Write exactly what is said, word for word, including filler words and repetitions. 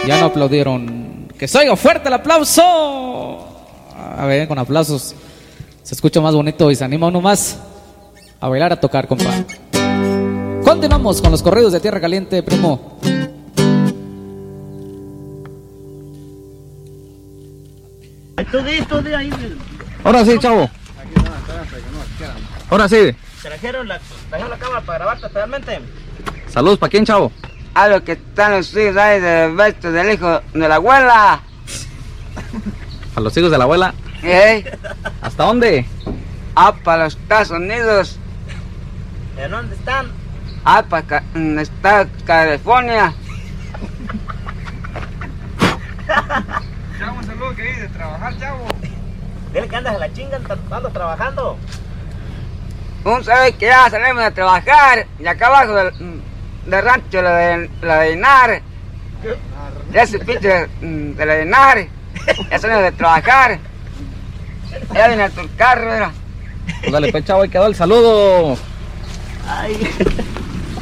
Ya no aplaudieron. Que se oiga fuerte el aplauso. A ver, con aplausos se escucha más bonito y se anima uno más a bailar, a tocar, compa. Continuamos con los corridos de Tierra Caliente, primo. Ahora sí, chavo. Ahora sí. Trajeron la, trajeron la cámara para grabarte especialmente. Saludos, ¿para quién, chavo? A los que están los hijos ahí del besto del hijo de la abuela. A los hijos de la abuela. ¿Eh? ¿Hasta dónde? Ah, para los Estados Unidos. ¿De dónde están? Ah, para está California. Chavo, un saludo que hay de trabajar, chavo. Dile que andas en la chinga, andas trabajando. Un sabe que ya salimos a trabajar. Y acá abajo del, del rancho, la de la de Dinar. Ese pinche de, de la de Dinar. Ya salimos de trabajar. Ya viene el carro, era. Pues dale, pues, chavo, ahí quedó el saludo. Ay.